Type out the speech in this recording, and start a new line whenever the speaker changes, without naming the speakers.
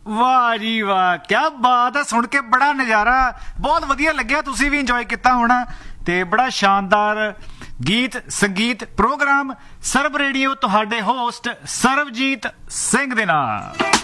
ਵਾਹ ਜੀ ਵਾਹ, ਕਿਆ ਬਾਤ ਹੈ। ਸੁਣ ਕੇ ਬੜਾ ਨਜ਼ਾਰਾ, ਬਹੁਤ ਵਧੀਆ ਲੱਗਿਆ। ਤੁਸੀਂ ਵੀ ਇੰਜੋਏ ਕੀਤਾ ਹੋਣਾ ਤੇ ਬੜਾ ਸ਼ਾਨਦਾਰ ਗੀਤ ਸੰਗੀਤ ਪ੍ਰੋਗਰਾਮ ਸਰਬ ਰੇਡੀਓ ਤੁਹਾਡੇ ਹੋਸਟ ਸਰਬਜੀਤ ਸਿੰਘ ਦੇ ਨਾਲ।